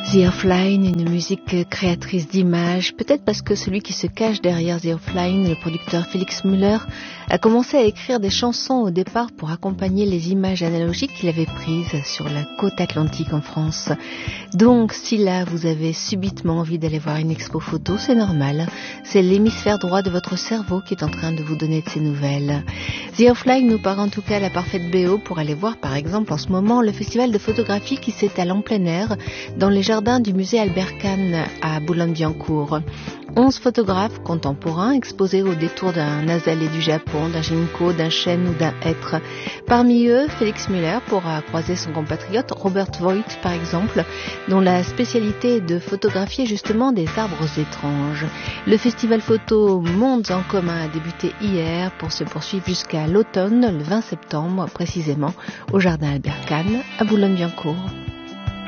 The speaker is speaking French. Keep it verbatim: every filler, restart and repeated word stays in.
The Offline, une musique créatrice d'images, peut-être parce que celui qui se cache derrière The Offline, le producteur Félix Müller, a commencé à écrire des chansons au départ pour accompagner les images analogiques qu'il avait prises sur la côte atlantique en France. Donc, si là vous avez subitement envie d'aller voir une expo photo, c'est normal. C'est l'hémisphère droit de votre cerveau qui est en train de vous donner de ces nouvelles. The Offline nous paraît en tout cas la parfaite B O pour aller voir par exemple en ce moment le festival de photographie qui s'étale en plein air dans les jardins du musée Albert Kahn à Boulogne-Billancourt. Onze photographes contemporains exposés au détour d'un azalée du Japon, d'un ginkgo, d'un chêne ou d'un hêtre. Parmi eux, Félix Müller pourra croiser son compatriote Robert Voigt par exemple, dont la spécialité est de photographier justement des arbres étranges. Le festival photo Mondes en commun a débuté hier pour se poursuivre jusqu'à l'automne, le vingt septembre précisément, au jardin Albert Kahn à Boulogne-Billancourt.